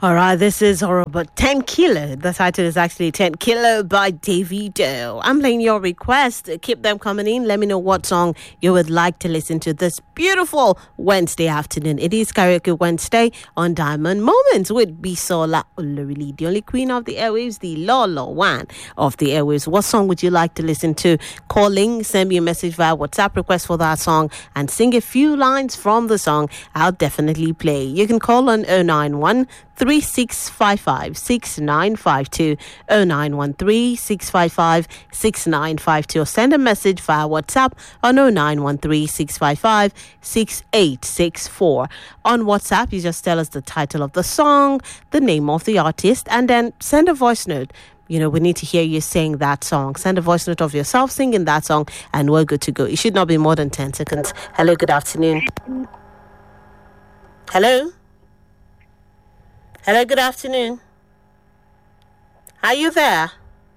All right, this is horrible. 10 Kilo. The title is actually 10 Kilo by Davido. I'm playing your request. Keep them coming in. Let me know what song you would like to listen to this beautiful Wednesday afternoon. It is Karaoke Wednesday on Diamond Moments with Bisola Olorili, the only queen of the airwaves, the Lolo one of the airwaves. What song would you like to listen to? Calling, send me a message via WhatsApp request for that song and sing a few lines from the song. I'll definitely play. You can call on 091 3655 6952 0913 655 6952 or send a message via WhatsApp on 0913 655 6864. On WhatsApp, you just tell us the title of the song, the name of the artist, and then send a voice note. You know, we need to hear you sing that song. Send a voice note of yourself singing that song, and we're good to go. It should not be more than 10 seconds. Hello, good afternoon. Hello? Hello, good afternoon. Are you there?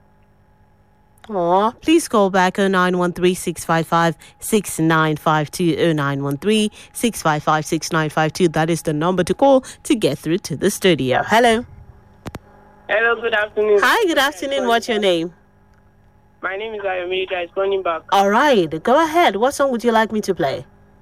Aw, please call back 0913 655 6952 0913 655 6952. That is the number to call to get through to the studio. Hello. Hello, good afternoon. Hi, good afternoon. What's your name? My name is Ayomide. It's calling back. All right, go ahead. What song would you like me to play?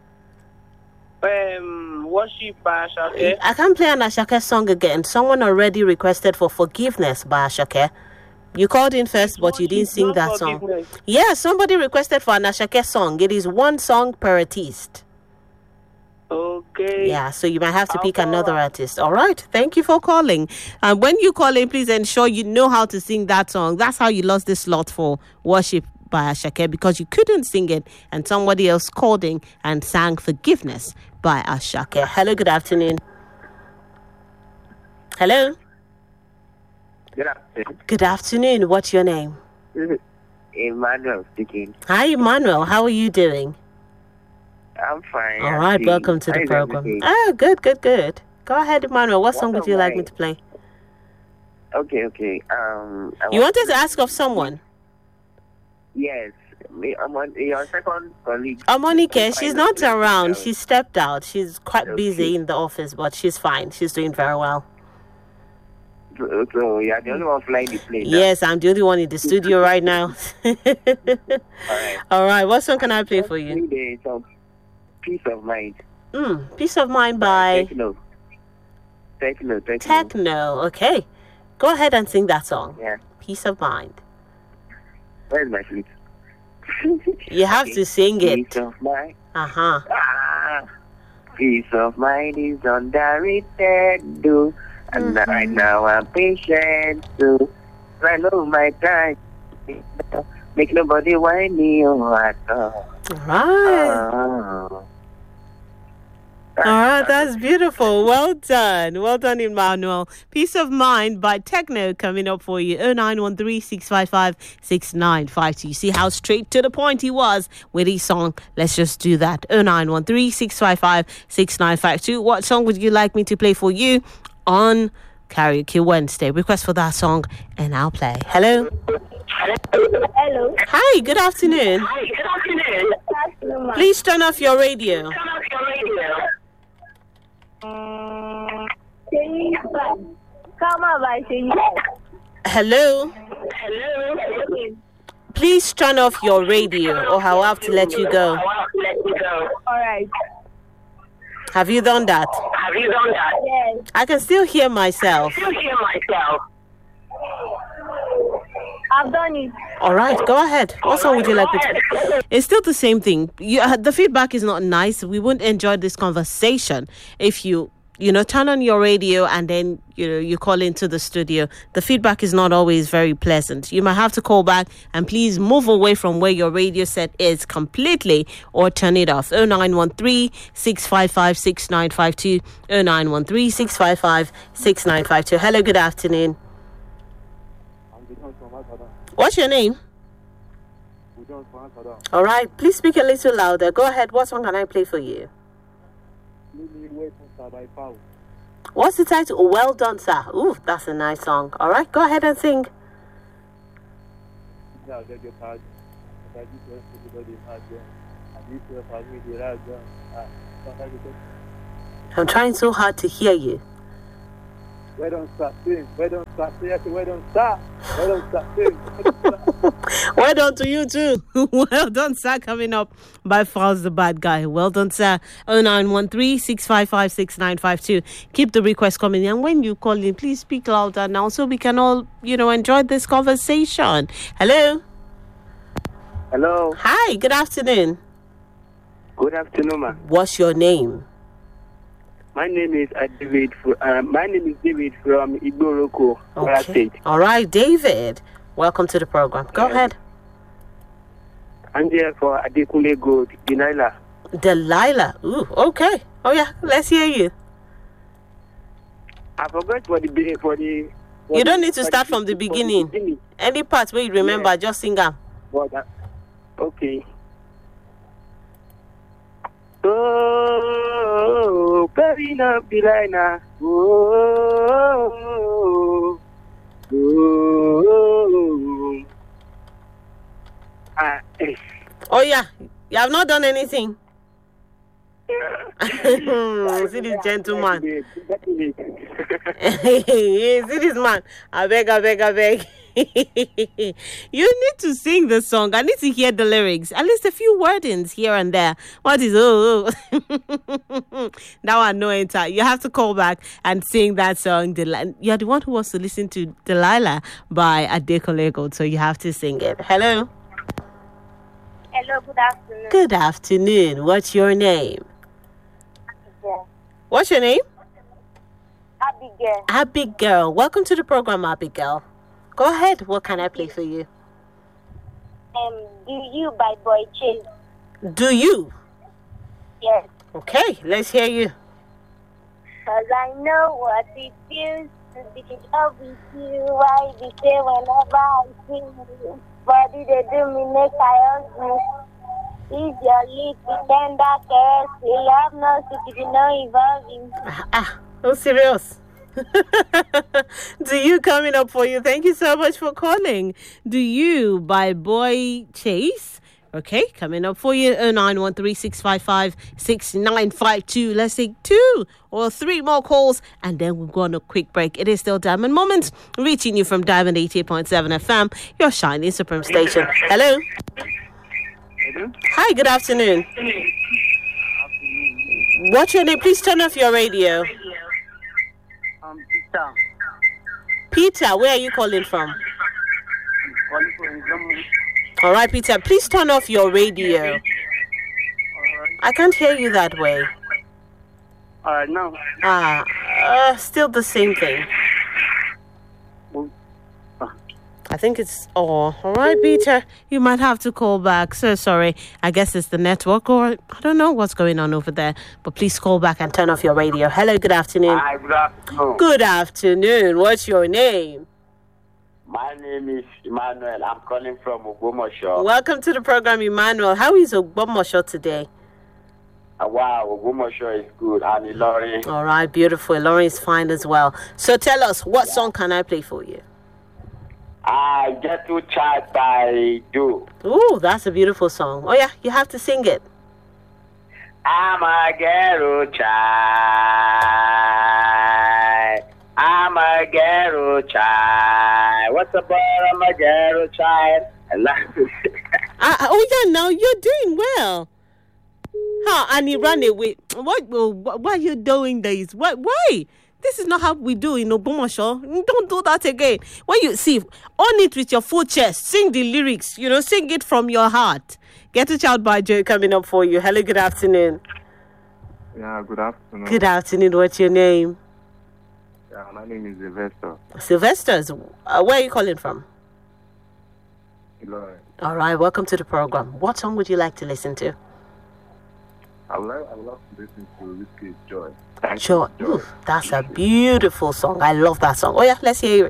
Worship by Ashake. I can't play an Ashake song again. Someone already requested for Forgiveness by Ashake. You called in first, but you didn't sing that song. Yeah, somebody requested for an Ashake song. It is one song per artist. Okay. Yeah, so you might have to pick another artist. All right. Thank you for calling. When you call in, please ensure you know how to sing that song. That's how you lost this slot for Worship by Ashake, because you couldn't sing it and somebody else called in and sang Forgiveness by Ashake. Hello, good afternoon. Hello. Good afternoon. Good afternoon. What's your name? Emmanuel speaking. Hi, Emmanuel. How are you doing? I'm fine. All right. Welcome to the program. Oh, good. Go ahead, Emmanuel. What song would you like me to play? Okay. You wanted to ask of someone? Yes. I'm on your second colleague. Monica, she's not around. She stepped out. She's quite busy in the office, but she's fine. She's doing very well. So you're the only one flying the plane. Yes, I'm the only one in the studio right now. All right. What song can I play for you? Peace of Mind. Peace of Mind by Techno. Okay. Go ahead and sing that song. Yeah. Peace of Mind. Where's my flute? You have to sing it. Peace of Mind. Peace of mind is underrated, though. And right now I'm patient, so I know my time. Make nobody whine me at all. All right, that's beautiful. Well done, Emmanuel. Peace of Mind by Techno coming up for you. 0913 655 6952. You see how straight to the point he was with his song. Let's just do that. 0913 655 6952. What song would you like me to play for you on Karaoke Wednesday? Request for that song and I'll play. Hello. Hello. Hi, good afternoon. Please turn off your radio. Hello. Please turn off your radio or I'll have to let you go. All right. Have you done that? Yes. I can still hear myself. I've done it. All right, go ahead. What song would you like me to? It's still the same thing. The feedback is not nice. We wouldn't enjoy this conversation if you turn on your radio and then, you call into the studio. The feedback is not always very pleasant. You might have to call back and please move away from where your radio set is completely or turn it off. 0913 655 6952 0913 655 6952. Hello, good afternoon. What's your name? All right, please speak a little louder. Go ahead. What song can I play for you? What's the title? Well done, sir. Ooh, that's a nice song. All right, go ahead and sing. I'm trying so hard to hear you. Where don't stop sing? Where don't stop sing? I say, where don't stop? Where don't stop sing? Where don't stop? Well done to you too. Well done, sir. Coming up by Falls the Bad Guy. Well done, sir. 0913-655-6952. Keep the request coming in. And when you call in, please speak louder now so we can all, enjoy this conversation. Hello. Hello. Hi, good afternoon. Good afternoon, ma. What's your name? My name is David. My name is David from Igboroko, Kwara State. All right, David. Welcome to the program. Go ahead. I'm here for Adekunle Gold, Delilah. Delilah. Ooh, okay. Oh yeah, let's hear you. I forgot You don't need to start from the beginning. Any part where you remember, just sing them. Okay. Oh, burying up Delilah. Oh. Oh yeah, you have not done anything. See this gentleman. See this man. I beg. You need to sing the song. I need to hear the lyrics. At least a few wordings here and there. What is Now I know it. You have to call back and sing that song. You're the one who wants to listen to Delilah by Adekunle Gold, so you have to sing it. Hello. Hello, good afternoon. Good afternoon. What's your name? Abigail. What's your name? Abigail. Abigail. Welcome to the program, Abigail. Go ahead. What can I play for you? Do You by Boy Chase. Do You? Yes. Okay, let's hear you. 'Cause I know what it feels to be in love with you. Why they say whenever I see you, body they do me make I hug you. Is your lips tender caress? We love no secret, no evolving. Oh, serious. Do You coming up for you? Thank you so much for calling. Do You by Boy Chase. Okay, coming up for you. 0913-655-6952. Let's take 2 or 3 more calls and then we'll go on a quick break. It is still Diamond Moments, reaching you from Diamond 88.7 FM, your shining supreme station. Hello. Hello. Hi, good afternoon. What's your name? Please turn off your radio. Peter. Peter, where are you calling from? Calling from Zamu. All right, Peter, please turn off your radio. I can't hear you that way. No. Still the same thing. I think it's all right, Peter. You might have to call back. So sorry. I guess it's the network, or I don't know what's going on over there. But please call back and turn off your radio. Hello, good afternoon. Hi, good afternoon. Good afternoon. What's your name? My name is Emmanuel. I'm calling from Ogbomoso. Welcome to the program, Emmanuel. How is Ogbomoso today? Wow, Ogbomoso is good. And Ilorin. All right, beautiful. Lauren is fine as well. So tell us, what song can I play for you? I Get to Chat by Do. Ooh, that's a beautiful song. Oh yeah, you have to sing it. I'm a ghetto child. I'm a ghetto child. What's the boy? I'm a ghetto child. Oh yeah, now you're doing well. And he ran away. Why are you doing this? Why? This is not how we do in Ogbomoso. Don't do that again. When you see, on it with your full chest. Sing the lyrics. Sing it from your heart. Get a Child by Joy coming up for you. Hello, good afternoon. Yeah, good afternoon. Good afternoon. What's your name? Yeah, my name is Sylvester. Sylvester's. Where are you calling from? Ilorin. All right, welcome to the program. What song would you like to listen to? I would love to listen to Whiskey's Joy. Sure. Ooh, that's a beautiful song. I love that song. Oh yeah, let's hear it.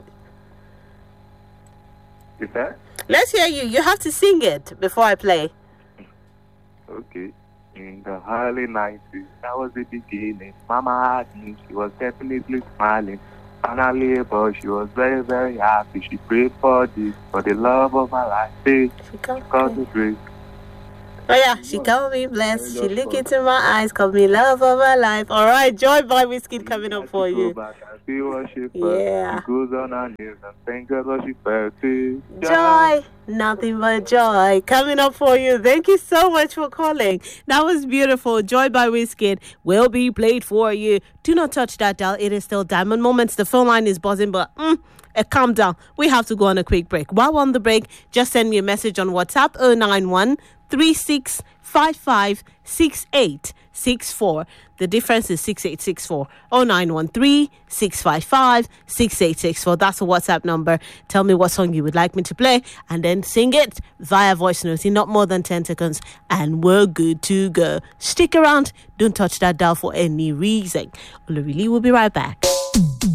Is that? Let's hear you. You have to sing it before I play. Okay. In the early 90s, that was the beginning. Mama had me. She was definitely smiling. Finally, but she was very, very happy. She prayed for the love of my life. Hey, She got God the grace. Oh yeah, she called me blessed. She looked into my eyes, called me love of my life. All right, Joy by Whiskey coming up for you. Go back and see what she felt. Yeah. She goes on her knees and thank God what she felt. Joy, nothing but joy coming up for you. Thank you so much for calling. That was beautiful. Joy by Whiskey will be played for you. Do not touch that dial. It is still Diamond Moments. The phone line is buzzing, but calm down. We have to go on a quick break. While we're on the break, just send me a message on WhatsApp 091 3655 6864. The difference is 6864. 0913 655 6864. That's a WhatsApp number. Tell me what song you would like me to play and then sing it via voice note in not more than 10 seconds and we're good to go. Stick around. Don't touch that dial for any reason. Olorili will be right back.